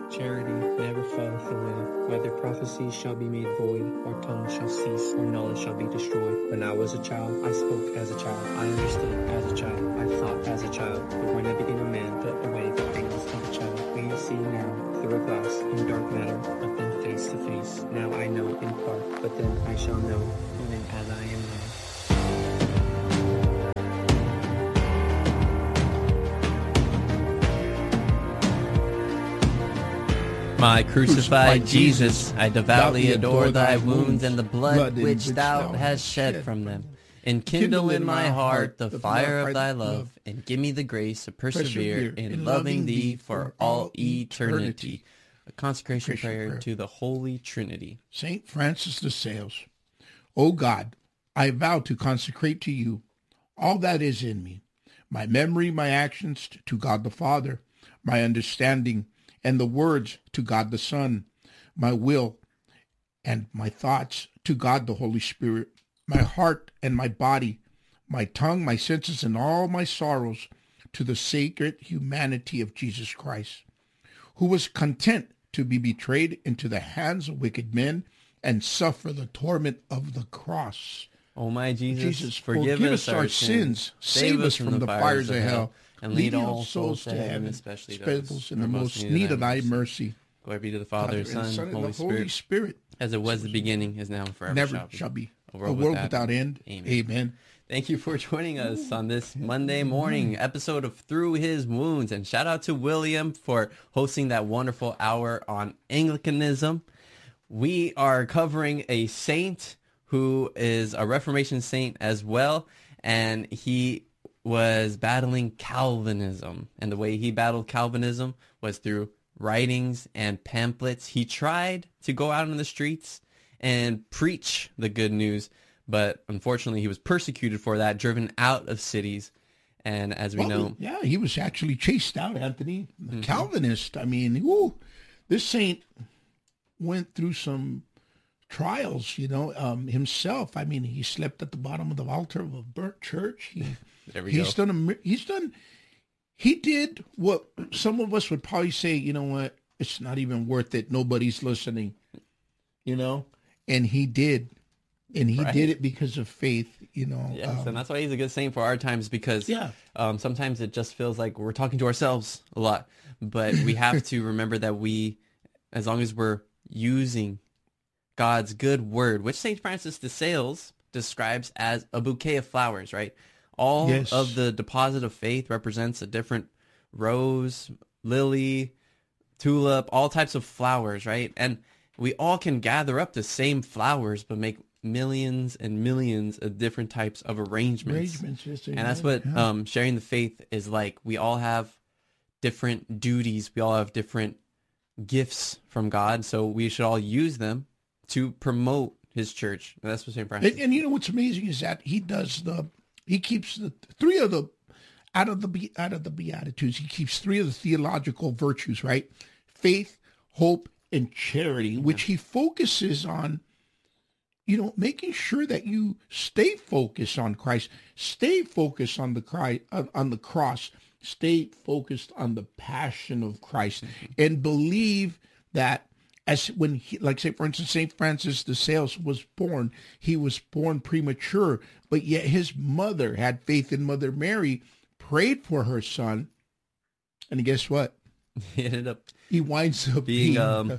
Charity never falleth away. Whether prophecies shall be made void, or tongues shall cease, or knowledge shall be destroyed. When I was a child, I spoke as a child. I understood as a child. I thought as a child. But when I became a man, put away the things of a child. We see now through a glass, in dark matter, but then face to face. Now I know in part, but then I shall know, even as I am known. My crucified Jesus, I devoutly adore thy wounds and the blood which thou hast shed from them. Enkindle in my heart the fire of thy love, and give me the grace to persevere in loving thee for all eternity. A consecration prayer to the Holy Trinity. Saint Francis de Sales. O God, I vow to consecrate to you all that is in me, my memory, my actions to God the Father, my understanding, and the words to God the Son, my will and my thoughts to God the Holy Spirit, my heart and my body, my tongue, my senses, and all my sorrows to the sacred humanity of Jesus Christ, who was content to be betrayed into the hands of wicked men and suffer the torment of the cross. O my Jesus, forgive us our sins, save us from the fires of hell, and lead all souls to heaven, especially those in the most need of thy mercy. Glory be to the Father, Son, and Holy Spirit, as it was the beginning, is now, and forever never shall be. A world without end. Amen. Thank you for joining us on this Monday morning episode of Through His Wounds. And shout out to William for hosting that wonderful hour on Anglicanism. We are covering a saint who is a Reformation saint as well, and he was battling Calvinism. And the way he battled Calvinism was through writings and pamphlets. He tried to go out in the streets and preach the good news, but unfortunately he was persecuted for that, driven out of cities. And as we know... Yeah, he was actually chased out, Anthony. The Calvinist, I mean, this saint went through some trials, himself. I mean, he slept at the bottom of the altar of a burnt church. He did what some of us would probably say, you know what, it's not even worth it. Nobody's listening, and he did. And he did it because of faith, Yes, and that's why he's a good saint for our times, because sometimes it just feels like we're talking to ourselves a lot. But we have to remember that as long as we're using God's good word, which St. Francis de Sales describes as a bouquet of flowers, right? All of the deposit of faith represents a different rose, lily, tulip, all types of flowers, right? And we all can gather up the same flowers, but make millions and millions of different types of arrangements. And that's what sharing the faith is like. We all have different duties. We all have different gifts from God, so we should all use them to promote his church. And that's what St. Francis. And you know what's amazing is that he keeps the three of the out of the Beatitudes. He keeps three of the theological virtues, right? Faith, hope, and charity, which he focuses on. Making sure that you stay focused on Christ, stay focused on the cross, stay focused on the passion of Christ, and believe that for instance, St. Francis de Sales was born. He was born premature, but yet his mother had faith in Mother Mary, prayed for her son, and guess what? He winds up being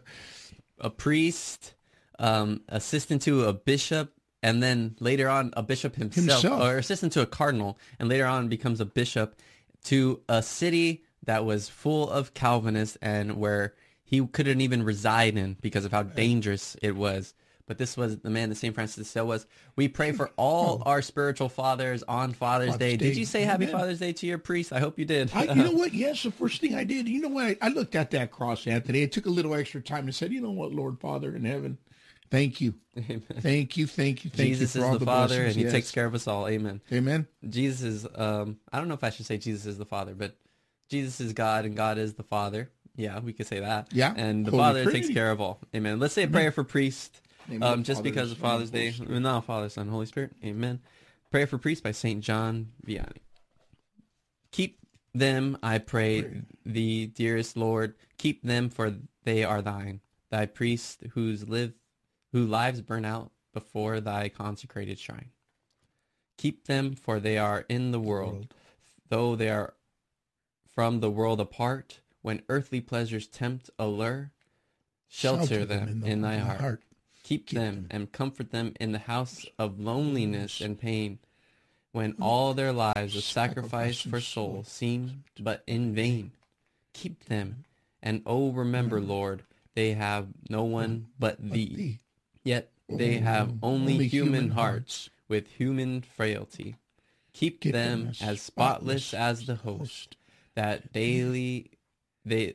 a priest, assistant to a bishop, and then later on a bishop himself, or assistant to a cardinal, and later on becomes a bishop to a city that was full of Calvinists and where he couldn't even reside in because of how dangerous it was. But this was the man that St. Francis de Sales was. We pray for all our spiritual fathers on Father's Day. Did you say Happy Father's Day to your priest? I hope you did. You know what? Yes, the first thing I did. You know what? I looked at that cross, Anthony. I took a little extra time and said, you know what, Lord Father in heaven, thank you. Amen. Thank you. Jesus is the Father, and he takes care of us all. Amen. Amen. Jesus is, I don't know if I should say Jesus is the Father, but Jesus is God, and God is the Father. Yeah, we could say that. Yeah. And the Father takes care of all. Amen. Let's say a prayer for priest, just because of Father's Day. No, Father, Son, Holy Spirit. Amen. Prayer for priest by St. John Vianney. Keep them, I pray thee, dearest Lord. Keep them, for they are thine. Thy priests whose lives burn out before thy consecrated shrine. Keep them, for they are in the world, though they are from the world apart. When earthly pleasures tempt, allure, shelter them in thy heart. Keep them and comfort them in the house of loneliness and pain. When all their lives of sacrifice for soul seem but in vain. Keep them, and remember, Lord, they have no one but thee. Yet they have only human hearts with human frailty. Keep them as spotless as the host that daily they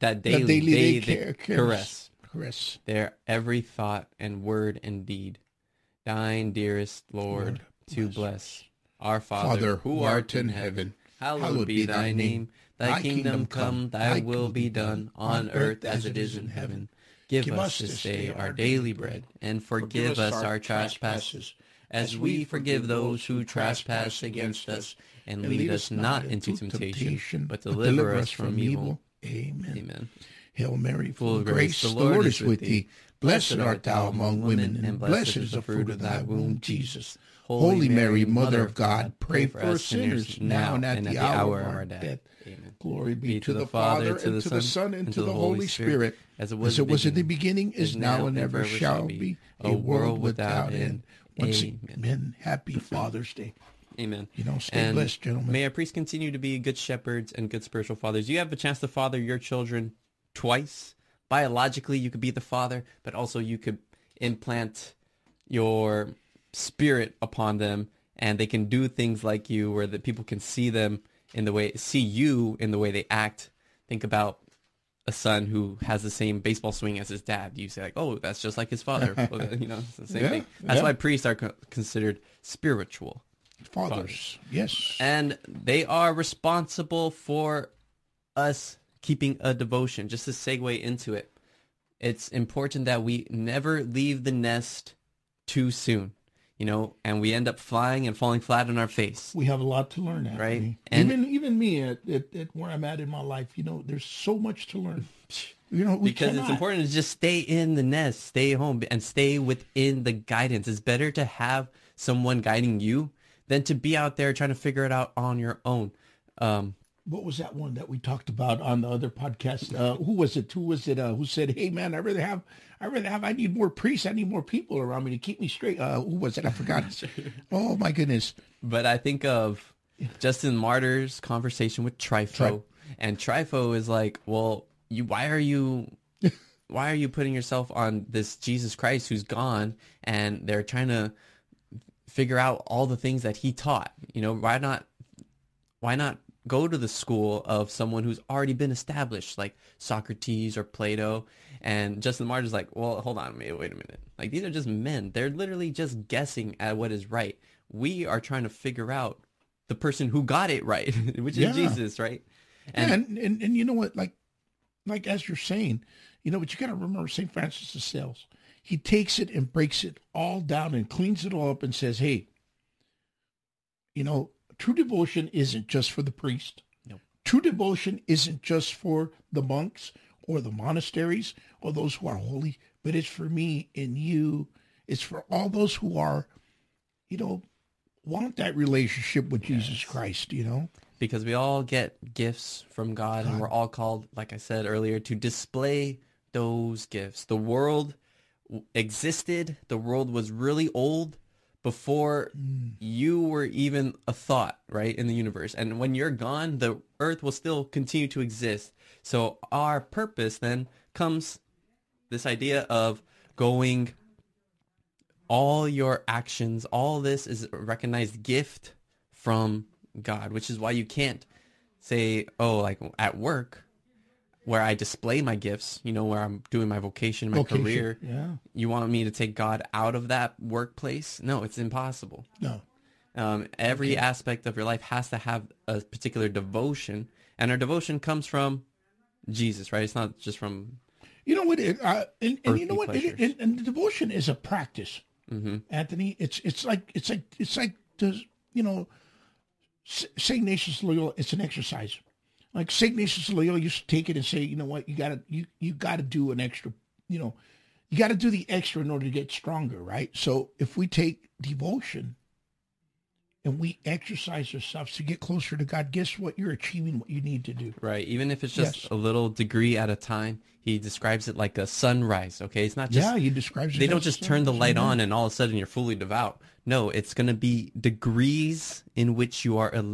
caress their every thought and word and deed. Thine, dearest Lord, to bless. Our Father, who art in heaven, hallowed be thy name. Thy kingdom come, thy will be done, on earth as it is in heaven. Give us this day our daily bread, and forgive us our trespasses, as we forgive those who trespass against us. And lead us not into temptation, but deliver us from evil. Amen. Amen. Hail Mary, full of grace, the Lord is with thee. Blessed art thou among women, and blessed is the fruit of thy womb, Jesus. Holy Mary, Mother of God, pray for us sinners, now and at the hour of our death. Amen. Glory be to the Father, and to the Son, and to the Holy Spirit, as it was in the beginning, is now, and ever shall be, a world without end. Amen. Happy Father's Day. Amen. Stay blessed, gentlemen. May our priests continue to be good shepherds and good spiritual fathers. You have a chance to father your children twice. Biologically, you could be the father, but also you could implant your spirit upon them, and they can do things like you, where the people can see you in the way they act. Think about a son who has the same baseball swing as his dad. You say like, oh, that's just like his father. It's the same thing. That's why priests are considered spiritual fathers. Yes. And they are responsible for us keeping a devotion. Just to segue into it, it's important that we never leave the nest too soon, and we end up flying and falling flat on our face. We have a lot to learn, Anthony. Right? And even me at where I'm at in my life, there's so much to learn. Because it's important to just stay in the nest, stay home, and stay within the guidance. It's better to have someone guiding you than to be out there trying to figure it out on your own. What was that one that we talked about on the other podcast? Who was it? Who said, "Hey man, I need more priests. I need more people around me to keep me straight." Who was it? I forgot. Oh my goodness! But I think of Justin Martyr's conversation with Trypho, and Trypho is like, "Well, why are you putting yourself on this Jesus Christ who's gone?" And they're trying to figure out all the things that he taught. Why not go to the school of someone who's already been established, like Socrates or Plato? And Justin Martyr's like, well, hold on, wait a minute. Like, these are just men. They're literally just guessing at what is right. We are trying to figure out the person who got it right, which is Jesus, right? And you know what, like as you're saying, but you got to remember St. Francis of Sales. He takes it and breaks it all down and cleans it all up and says, hey, true devotion isn't just for the priest. Nope. True devotion isn't just for the monks or the monasteries or those who are holy, but it's for me and you. It's for all those who are, want that relationship with Jesus Christ, Because we all get gifts from God, and we're all called, like I said earlier, to display those gifts. The world existed. The world was really old before you were even a thought, right, in the universe. And when you're gone, the earth will still continue to exist. So our purpose then comes this idea of going, all your actions, all this is a recognized gift from God, which is why you can't say, oh, like at work, where I display my gifts, where I'm doing my vocation, my career. Yeah. You want me to take God out of that workplace? No, it's impossible. No. Every aspect of your life has to have a particular devotion, and our devotion comes from Jesus, right? It's not just from. You know what? And you know what? And the devotion is a practice, Anthony. It's like St. Ignatius Loyola. It's an exercise. Like St. Ignatius of Loyola used to take it and say, you know what, you gotta do an extra, you got to do the extra in order to get stronger, right? So if we take devotion and we exercise ourselves to get closer to God, guess what? You're achieving what you need to do. Right. Even if it's just a little degree at a time, he describes it like a sunrise. Okay. It's not just, he describes it. They don't just turn the light on and all of a sudden you're fully devout. No, it's going to be degrees in which you are